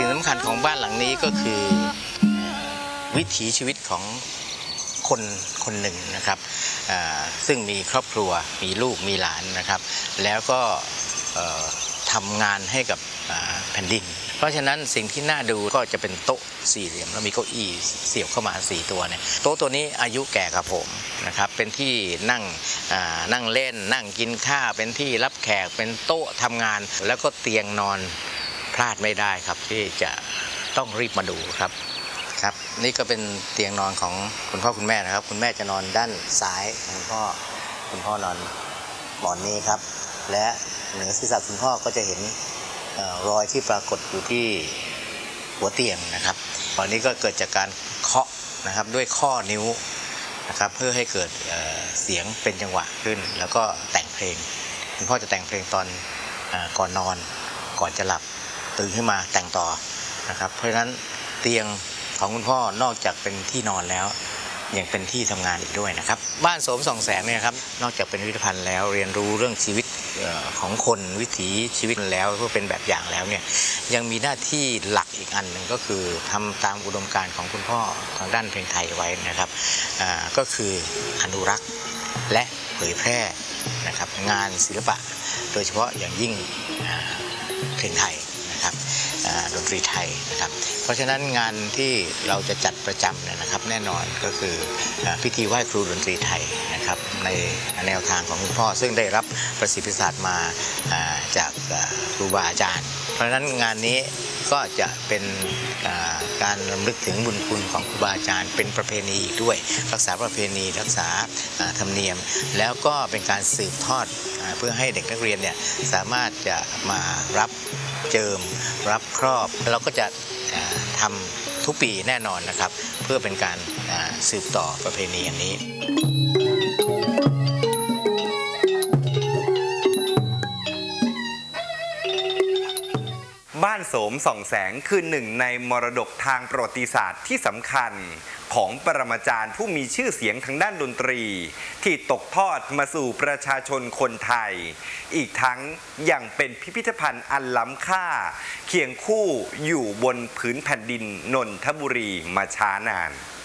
สิ่งสำคัญของบ้านหลังนี้ก็คือวิถีชีวิตของคนคนหนึ่งนะครับซึ่งมีครอบครัวมีลูกมีหลานนะครับแล้วก็ทำงานให้กับแผ่นดินเพราะฉะนั้นสิ่งที่น่าดูก็จะเป็นโต๊ะสี่เหลี่ยมแล้วมีเก้าอี้เสียบเข้ามา4ตัวเนี่ยโต๊ะตัวนี้อายุแก่กับผมนะครับเป็นที่นั่งเล่นนั่งกินข้าวเป็นที่รับแขกเป็นโต๊ะทำงานแล้วก็เตียงนอนพลาดไม่ได้ครับที่จะต้องรีบมาดูครับนี่ก็เป็นเตียงนอนของคุณพ่อคุณแม่นะครับคุณแม่จะนอนด้านซ้ายคุณพ่อนอนหมอนนี้ครับและเหนือศีรษะคุณพ่อก็จะเห็นรอยที่ปรากฏอยู่ที่หัวเตียงนะครับตอนนี้ก็เกิดจากการเคาะนะครับด้วยข้อนิ้วนะครับเพื่อให้เกิดเสียงเป็นจังหวะขึ้นแล้วก็แต่งเพลงคุณพ่อจะแต่งเพลงตอนก่อนนอนก่อนจะหลับตื่นขึ้นมาแต่งต่อนะครับเพราะฉะนั้นเตียงของคุณพ่อนอกจากเป็นที่นอนแล้วยังเป็นที่ทำงานอีกด้วยนะครับบ้านโสมส่องแสงเนี่ยครับนอกจากเป็นพิพิธภัณฑ์แล้วเรียนรู้เรื่องชีวิตของคนวิถีชีวิตแล้วเพื่อเป็นแบบอย่างแล้วเนี่ยยังมีหน้าที่หลักอีกอันหนึ่งก็คือทำตามอุดมการณ์ของคุณพ่อทางด้านเพลงไทยไว้นะครับก็คืออนุรักษ์และเผยแพร่นะครับงานศิลปะโดยเฉพาะอย่างยิ่งเพลงไทยนะครับดนตรีไทยนะครับเพราะฉะนั้นงานที่เราจะจัดประจำเนี่ยนะครับแน่นอนก็คือพิธีไหว้ครูดนตรีไทยนะครับในแนวทางของคุณพ่อซึ่งได้รับประสิทธิศาสตร์มาจากครูบาอาจารย์เพราะฉะนั้นงานนี้ก็จะเป็นการรำลึกถึงบุญคุณของครูบาอาจารย์เป็นประเพณีด้วยรักษาประเพณีรักษาธรรมเนียมแล้วก็เป็นการสืบทอดเพื่อให้เด็กนักเรียนเนี่ยสามารถจะมารับเจิมรับครอบเราก็จะทำทุกปีแน่นอนนะครับเพื่อเป็นการสืบต่อประเพณีอันนี้บ้านโสมส่องแสงคือหนึ่งในมรดกทางประวัติศาสตร์ที่สำคัญของปรมาจารย์ผู้มีชื่อเสียงทางด้านดนตรีที่ตกทอดมาสู่ประชาชนคนไทยอีกทั้งยังเป็นพิพิธภัณฑ์อันล้ำค่าเคียงคู่อยู่บนผืนแผ่นดินนนทบุรีมาช้านาน